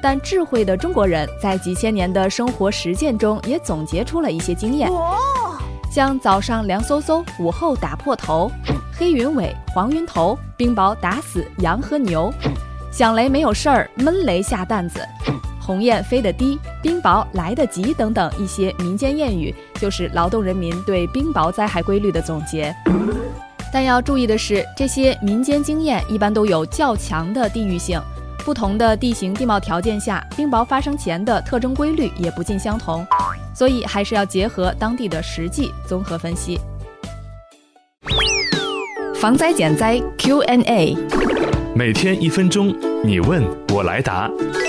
但智慧的中国人在几千年的生活实践中也总结出了一些经验，像早上凉飕飕，午后打破头，黑云尾，黄云头，冰雹打死羊和牛，响雷没有事儿，闷雷下担子，鸿雁飞得低，冰雹来得急等等一些民间谚语，就是劳动人民对冰雹灾害规律的总结。但要注意的是，这些民间经验一般都有较强的地域性，不同的地形地貌条件下，冰雹发生前的特征规律也不尽相同，所以还是要结合当地的实际综合分析。防灾减灾 Q&A， 每天1分钟，你问我来答。